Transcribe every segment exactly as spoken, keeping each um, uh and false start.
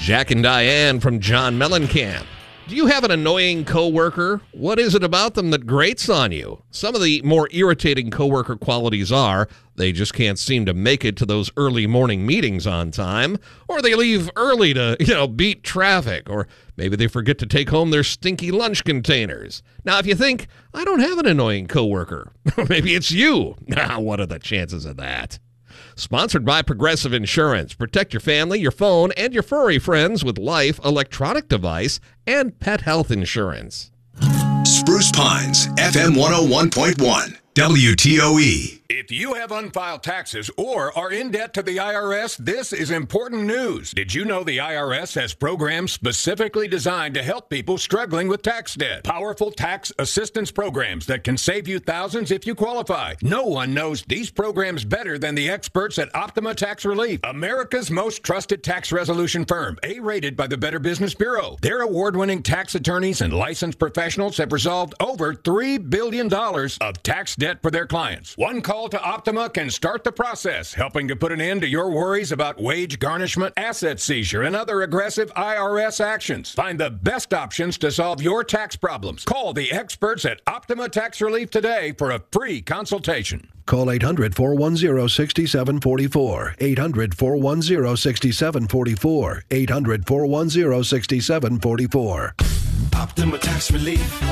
Jack and Diane from John Mellencamp. Do you have an annoying coworker? What is it about them that grates on you? Some of the more irritating coworker qualities are they just can't seem to make it to those early morning meetings on time, or they leave early to, you know, beat traffic, or maybe they forget to take home their stinky lunch containers. Now, if you think, I don't have an annoying coworker, maybe it's you. Now, what are the chances of that? Sponsored by Progressive Insurance. Protect your family, your phone, and your furry friends with Life electronic device and pet health insurance. Spruce Pines, F M one oh one point one, W T O E. If you have unfiled taxes or are in debt to the I R S, this is important news. Did you know the I R S has programs specifically designed to help people struggling with tax debt? Powerful tax assistance programs that can save you thousands if you qualify. No one knows these programs better than the experts at Optima Tax Relief, America's most trusted tax resolution firm, A-rated by the Better Business Bureau. Their award-winning tax attorneys and licensed professionals have resolved over three billion dollars of tax debt for their clients. One call to Optima can start the process, helping to put an end to your worries about wage garnishment, asset seizure, and other aggressive I R S actions. Find the best options to solve your tax problems. Call the experts at Optima Tax Relief today for a free consultation. Call eight hundred, four one zero, six seven four four. eight hundred, four one zero, six seven four four. eight hundred, four one zero, six seven four four. Optima Tax Relief.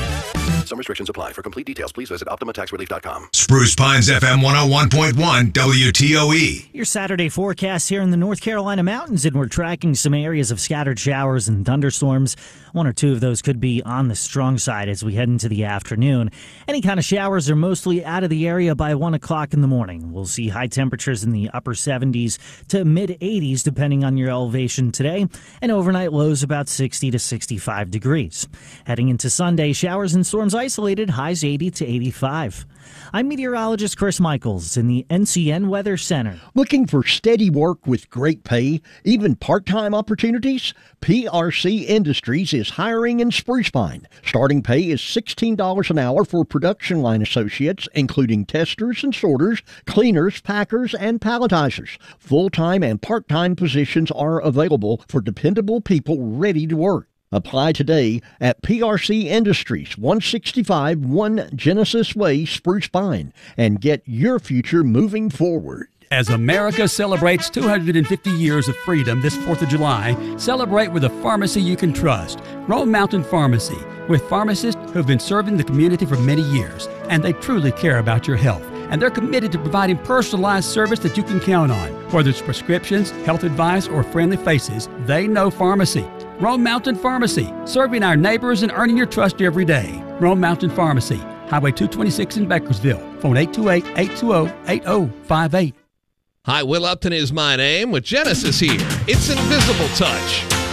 Some restrictions apply. For complete details, please visit optima tax relief dot com. Spruce Pines, F M one oh one point one, W T O E. Your Saturday forecast here in the North Carolina mountains, and we're tracking some areas of scattered showers and thunderstorms. One or two of those could be on the strong side as we head into the afternoon. Any kind of showers are mostly out of the area by one o'clock in the morning. We'll see high temperatures in the upper seventies to mid eighties depending on your elevation today, and overnight lows about sixty to sixty-five degrees. Heading into Sunday, showers and storms isolated, highs eighty to eighty-five. I'm meteorologist Chris Michaels in the N C N Weather Center. Looking for steady work with great pay, even part-time opportunities? P R C Industries is hiring in Spruce Pine. Starting pay is sixteen dollars an hour for production line associates, including testers and sorters, cleaners, packers, and palletizers. Full-time and part-time positions are available for dependable people ready to work. Apply today at P R C Industries, one sixty-five one Genesis Way, Spruce Pine, and get your future moving forward. As America celebrates two hundred fifty years of freedom this fourth of July, celebrate with a pharmacy you can trust. Rome Mountain Pharmacy, with pharmacists who have been serving the community for many years, and they truly care about your health. And they're committed to providing personalized service that you can count on. Whether it's prescriptions, health advice, or friendly faces, they know pharmacy. Rome Mountain Pharmacy, serving our neighbors and earning your trust every day. Rome Mountain Pharmacy, Highway two twenty-six in Bakersville. Phone eight two eight, eight two zero, eight zero five eight. Hi, Will Upton is my name with Genesis here. It's Invisible Touch.